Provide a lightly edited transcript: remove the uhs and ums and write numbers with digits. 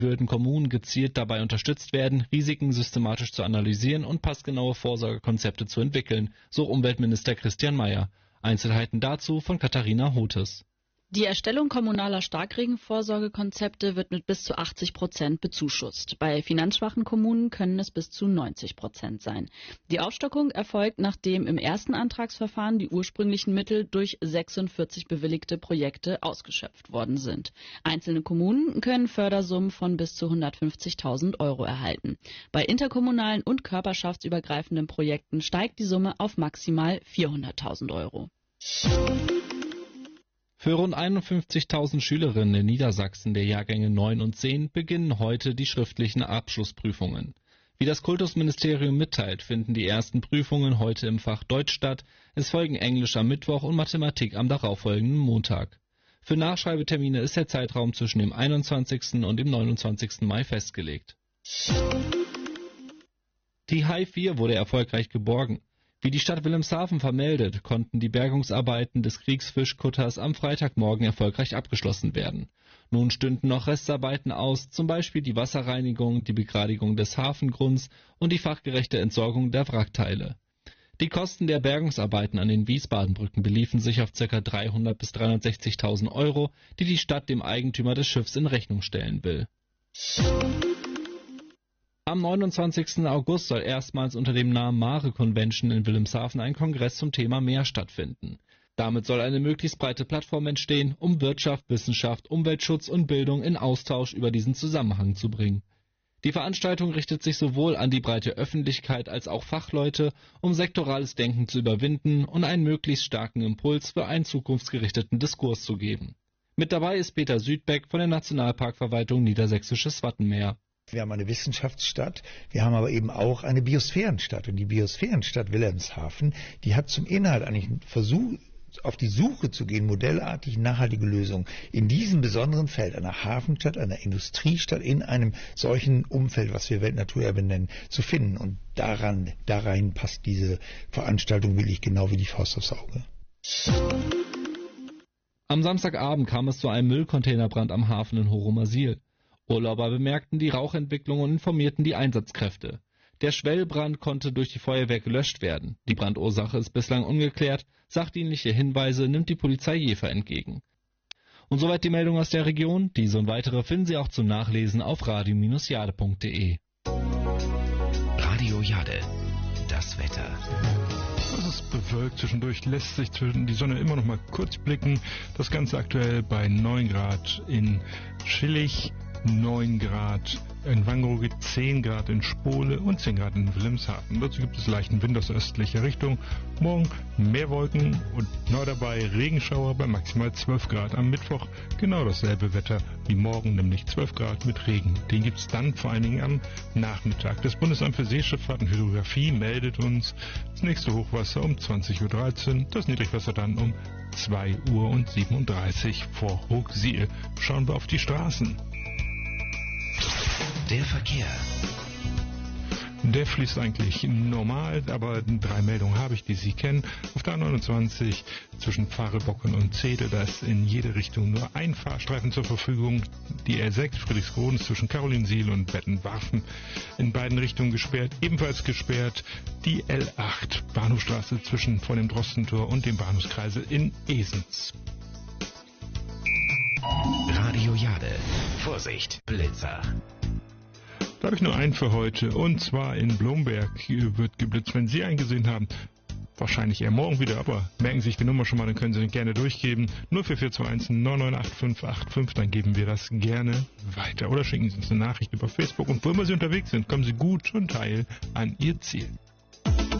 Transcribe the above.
würden Kommunen gezielt dabei unterstützt werden, Risiken systematisch zu analysieren und passgenaue Vorsorgekonzepte zu entwickeln, so Umweltminister Christian Mayer. Einzelheiten dazu von Katharina Hotes. Die Erstellung kommunaler Starkregenvorsorgekonzepte wird mit bis zu 80% bezuschusst. Bei finanzschwachen Kommunen können es bis zu 90% sein. Die Aufstockung erfolgt, nachdem im ersten Antragsverfahren die ursprünglichen Mittel durch 46 bewilligte Projekte ausgeschöpft worden sind. Einzelne Kommunen können Fördersummen von bis zu 150.000 € erhalten. Bei interkommunalen und körperschaftsübergreifenden Projekten steigt die Summe auf maximal 400.000 €. Für rund 51.000 Schülerinnen in Niedersachsen der Jahrgänge 9 und 10 beginnen heute die schriftlichen Abschlussprüfungen. Wie das Kultusministerium mitteilt, finden die ersten Prüfungen heute im Fach Deutsch statt. Es folgen Englisch am Mittwoch und Mathematik am darauffolgenden Montag. Für Nachschreibetermine ist der Zeitraum zwischen dem 21. und dem 29. Mai festgelegt. Die Hai 4 wurde erfolgreich geborgen. Wie die Stadt Wilhelmshaven vermeldet, konnten die Bergungsarbeiten des Kriegsfischkutters am Freitagmorgen erfolgreich abgeschlossen werden. Nun stünden noch Restarbeiten aus, zum Beispiel die Wasserreinigung, die Begradigung des Hafengrunds und die fachgerechte Entsorgung der Wrackteile. Die Kosten der Bergungsarbeiten an den Wiesbadenbrücken beliefen sich auf ca. 300.000 bis 360.000 €, die die Stadt dem Eigentümer des Schiffs in Rechnung stellen will. Am 29. August soll erstmals unter dem Namen Mare Convention in Wilhelmshaven ein Kongress zum Thema Meer stattfinden. Damit soll eine möglichst breite Plattform entstehen, um Wirtschaft, Wissenschaft, Umweltschutz und Bildung in Austausch über diesen Zusammenhang zu bringen. Die Veranstaltung richtet sich sowohl an die breite Öffentlichkeit als auch Fachleute, um sektorales Denken zu überwinden und einen möglichst starken Impuls für einen zukunftsgerichteten Diskurs zu geben. Mit dabei ist Peter Südbeck von der Nationalparkverwaltung Niedersächsisches Wattenmeer. Wir haben eine Wissenschaftsstadt, wir haben aber eben auch eine Biosphärenstadt. Und die Biosphärenstadt Wilhelmshaven, die hat zum Inhalt eigentlich einen Versuch, auf die Suche zu gehen, modellartig nachhaltige Lösungen in diesem besonderen Feld, einer Hafenstadt, einer Industriestadt, in einem solchen Umfeld, was wir Weltnaturerbe nennen, zu finden. Und darein passt diese Veranstaltung wirklich genau wie die Faust aufs Auge. Am Samstagabend kam es zu einem Müllcontainerbrand am Hafen in Horomasil. Urlauber bemerkten die Rauchentwicklung und informierten die Einsatzkräfte. Der Schwellbrand konnte durch die Feuerwehr gelöscht werden. Die Brandursache ist bislang ungeklärt. Sachdienliche Hinweise nimmt die Polizei Jever entgegen. Und soweit die Meldung aus der Region. Diese und weitere finden Sie auch zum Nachlesen auf radio-jade.de. Radio Jade, das Wetter. Es ist bewölkt, zwischendurch lässt sich die Sonne immer noch mal kurz blicken. Das Ganze aktuell bei 9 Grad in Schillig, 9 Grad in Wangerooge, 10 Grad in Spole und 10 Grad in Wilhelmshaven. Dazu gibt es leichten Wind aus östlicher Richtung. Morgen mehr Wolken und neu dabei Regenschauer bei maximal 12 Grad. Am Mittwoch genau dasselbe Wetter wie morgen, nämlich 12 Grad mit Regen. Den gibt es dann vor allen Dingen am Nachmittag. Das Bundesamt für Seeschifffahrt und Hydrographie meldet uns das nächste Hochwasser um 20.13 Uhr, das Niedrigwasser dann um 2:37 Uhr vor Hochsiel. Schauen wir auf die Straßen. Der Verkehr. Der fließt eigentlich normal, aber 3 Meldungen habe ich, die Sie kennen. Auf der A29 zwischen Pfarrebocken und Zede, da ist in jede Richtung nur ein Fahrstreifen zur Verfügung. Die R6 Friedrichsroden zwischen Karolinsiel und Bettenwarfen in beiden Richtungen gesperrt. Ebenfalls gesperrt die L8 Bahnhofstraße zwischen vor dem Drostentor und dem Bahnhofskreisel in Esens. Radio Jade. Vorsicht, Blitzer. Da habe ich nur einen für heute, und zwar in Blomberg wird geblitzt. Wenn Sie einen gesehen haben, wahrscheinlich eher morgen wieder, aber merken Sie sich die Nummer schon mal, dann können Sie den gerne durchgeben. 04421 998585, dann geben wir das gerne weiter. Oder schicken Sie uns eine Nachricht über Facebook, und wo immer Sie unterwegs sind, kommen Sie gut und heil an Ihr Ziel.